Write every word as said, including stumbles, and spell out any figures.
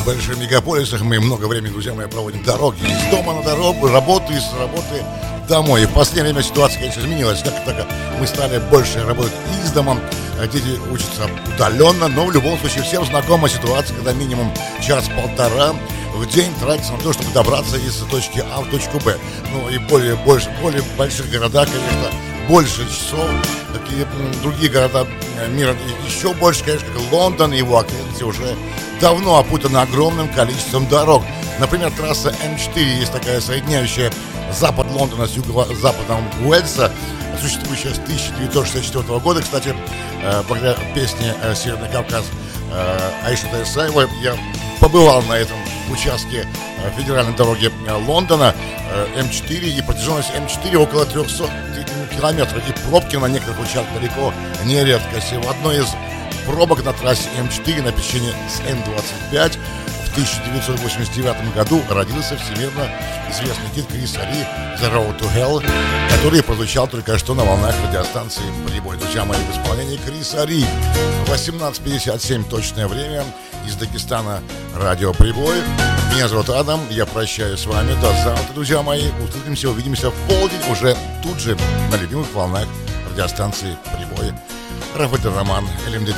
больших мегаполисах мы много времени, друзья мои, проводим дороги. Из дома на дорогу, работы, из работы домой. И в последнее время ситуация, конечно, изменилась. Как только мы стали больше работать из дома, дети учатся удаленно, но в любом случае всем знакома ситуация, когда минимум час-полтора в день тратится на то, чтобы добраться из точки А в точку Б. Ну и более, больше, более больших городах, конечно, больше часов. Такие другие города мира еще больше, конечно, как Лондон и его окрестности уже давно опутаны огромным количеством дорог. Например, трасса М четыре, есть такая соединяющая запад Лондона с юго-западом Уэльса, существующая с тысяча девятьсот шестьдесят четвёртого года. Кстати, благодаря песне «Северный Кавказ» Аиши Тайсаевой я побывал на этом участке федеральной дороги Лондона М четыре, и протяженность М четыре около триста километров, и пробки на некоторых участках далеко не редкость. И в одной из пробок на трассе М четыре на пересечении с Н двадцать пять в тысяча девятьсот восемьдесят девятом году родился всемирно известный хит Криса Ри «The Road to Hell», который прозвучал только что на волнах радиостанции «Прибой». Друзья мои, в исполнении Криса Ри. восемнадцать пятьдесят семь точное время, из Дагестана, радио «Прибой». Меня зовут Адам, я прощаюсь с вами до завтра, друзья мои. Услышимся, увидимся в полдень уже тут же на любимых волнах радиостанции «Прибой». Рафаэль Роман, эл эм дэ